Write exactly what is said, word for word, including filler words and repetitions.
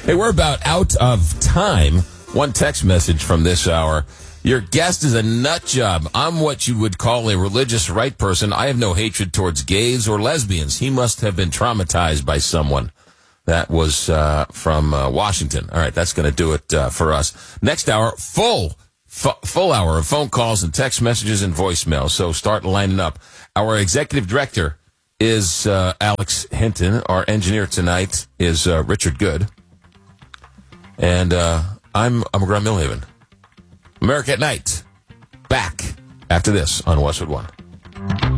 Hey, we're about out of time. One text message from this hour. Your guest is a nut job. I'm what you would call a religious right person. I have no hatred towards gays or lesbians. He must have been traumatized by someone. That was uh, from uh, Washington. All right, that's going to do it uh, for us. Next hour, full, f- full hour of phone calls and text messages and voicemails. So start lining up. Our executive director is uh, Alex Hinton. Our engineer tonight is uh, Richard Good. And uh, I'm, I'm Graham Millhaven. America at Night. Back after this on Westwood One.